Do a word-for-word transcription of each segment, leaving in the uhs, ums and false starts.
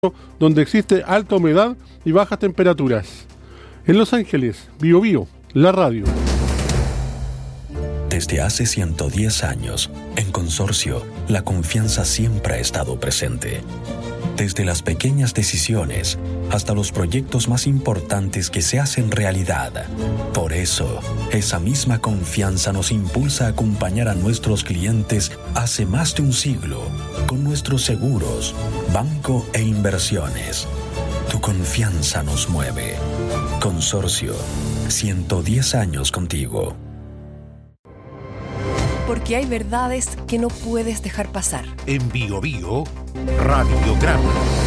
donde existe alta humedad y bajas temperaturas. En Los Ángeles, Bio Bio, la radio. Desde hace ciento diez años, en Consorcio, la confianza siempre ha estado presente. Desde las pequeñas decisiones hasta los proyectos más importantes que se hacen realidad. Por eso, esa misma confianza nos impulsa a acompañar a nuestros clientes hace más de un siglo con nuestros seguros, banco e inversiones. Tu confianza nos mueve. Consorcio, ciento diez años contigo. Porque hay verdades que no puedes dejar pasar. En Bio Bio, Radiograma.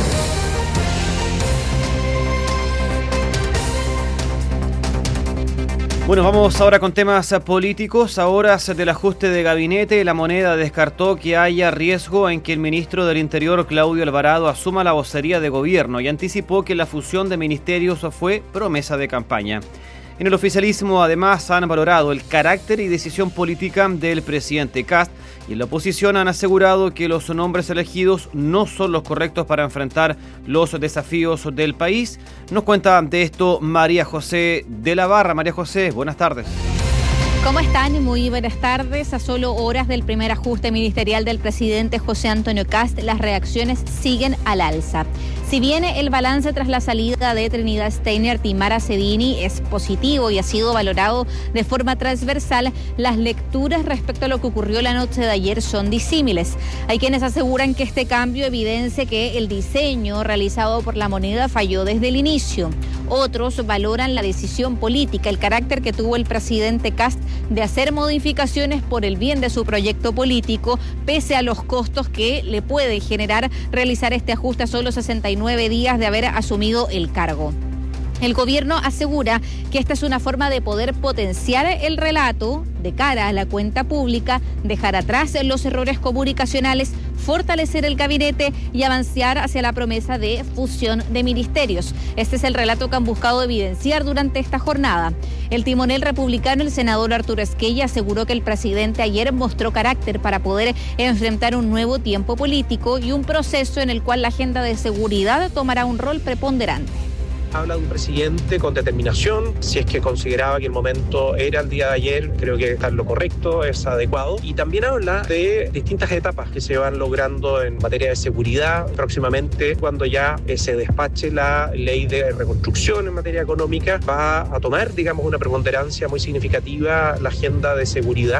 Bueno, vamos ahora con temas políticos. A horas del ajuste de gabinete, La Moneda descartó que haya riesgo en que el ministro del Interior, Claudio Alvarado, asuma la vocería de gobierno y anticipó que la fusión de ministerios fue promesa de campaña. En el oficialismo, además, han valorado el carácter y decisión política del presidente Kast y en la oposición han asegurado que los nombres elegidos no son los correctos para enfrentar los desafíos del país. Nos cuenta de esto María José de la Barra. María José, buenas tardes. ¿Cómo están? Muy buenas tardes. A solo horas del primer ajuste ministerial del presidente José Antonio Kast, las reacciones siguen al alza. Si bien el balance tras la salida de Trinidad Steinert y Mara Cedini es positivo y ha sido valorado de forma transversal, las lecturas respecto a lo que ocurrió la noche de ayer son disímiles. Hay quienes aseguran que este cambio evidencia que el diseño realizado por La Moneda falló desde el inicio. Otros valoran la decisión política, el carácter que tuvo el presidente Kast de hacer modificaciones por el bien de su proyecto político, pese a los costos que le puede generar realizar este ajuste a solo sesenta y nueve días de haber asumido el cargo. El gobierno asegura que esta es una forma de poder potenciar el relato de cara a la cuenta pública, dejar atrás los errores comunicacionales, fortalecer el gabinete y avanzar hacia la promesa de fusión de ministerios. Este es el relato que han buscado evidenciar durante esta jornada. El timonel republicano, el senador Arturo Esquella, aseguró que el presidente ayer mostró carácter para poder enfrentar un nuevo tiempo político y un proceso en el cual la agenda de seguridad tomará un rol preponderante. Habla de un presidente con determinación, si es que consideraba que el momento era el día de ayer, creo que está en lo correcto, es adecuado. Y también habla de distintas etapas que se van logrando en materia de seguridad próximamente, cuando ya se despache la ley de reconstrucción en materia económica, va a tomar, digamos, una preponderancia muy significativa la agenda de seguridad.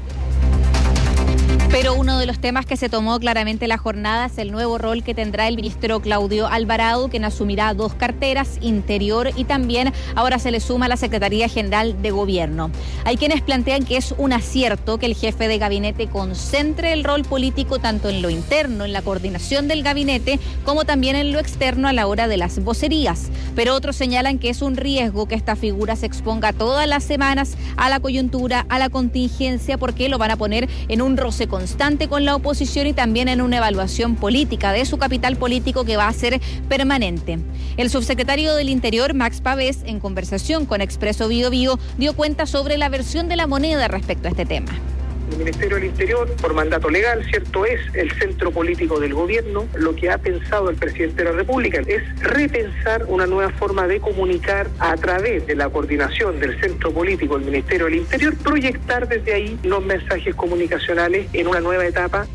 Pero uno de los temas que se tomó claramente la jornada es el nuevo rol que tendrá el ministro Claudio Alvarado, quien asumirá dos carteras, Interior y también ahora se le suma la Secretaría General de Gobierno. Hay quienes plantean que es un acierto que el jefe de gabinete concentre el rol político tanto en lo interno, en la coordinación del gabinete, como también en lo externo a la hora de las vocerías. Pero otros señalan que es un riesgo que esta figura se exponga todas las semanas a la coyuntura, a la contingencia, porque lo van a poner en un roce constante con la oposición y también en una evaluación política de su capital político que va a ser permanente. El subsecretario del Interior, Max Pavés, en conversación con Expreso Bio Bio, dio cuenta sobre la versión de La Moneda respecto a este tema. El Ministerio del Interior, por mandato legal, cierto, es el centro político del gobierno. Lo que ha pensado el presidente de la República es repensar una nueva forma de comunicar a través de la coordinación del centro político del Ministerio del Interior, proyectar desde ahí los mensajes comunicacionales en una nueva etapa.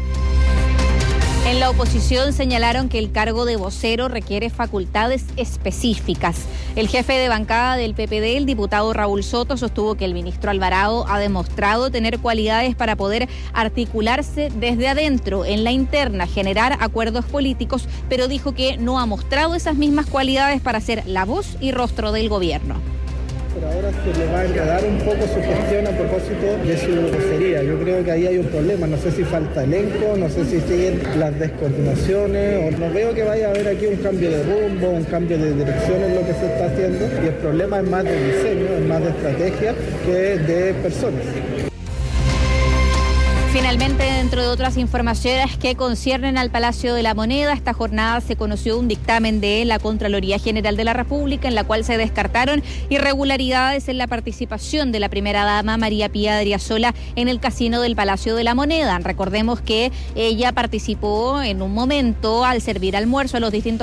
En la oposición señalaron que el cargo de vocero requiere facultades específicas. El jefe de bancada del P P D, el diputado Raúl Soto, sostuvo que el ministro Alvarado ha demostrado tener cualidades para poder articularse desde adentro, en la interna, generar acuerdos políticos, pero dijo que no ha mostrado esas mismas cualidades para ser la voz y rostro del gobierno. Pero ahora se le va a enredar un poco su gestión a propósito de su vocería. Yo creo que ahí hay un problema. No sé si falta elenco, no sé si siguen las descoordinaciones, o no veo que vaya a haber aquí un cambio de rumbo, un cambio de dirección en lo que se está haciendo. Y el problema es más de diseño, es más de estrategia que de personas. Finalmente, dentro de otras informaciones que conciernen al Palacio de la Moneda, esta jornada se conoció un dictamen de la Contraloría General de la República en la cual se descartaron irregularidades en la participación de la primera dama María Pía Adriasola en el casino del Palacio de la Moneda. Recordemos que ella participó en un momento al servir almuerzo a los distintos